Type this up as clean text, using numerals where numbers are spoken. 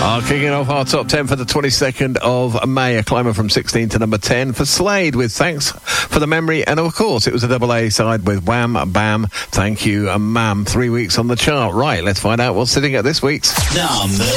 Kicking off our top 10 for the 22nd of May, a climber from 16 to number 10 for Slade with Thanks for the Memory, and of course it was a double A side with Wham Bam Thank You Ma'am. 3 weeks on the chart. Right, let's find out what's sitting at this week's number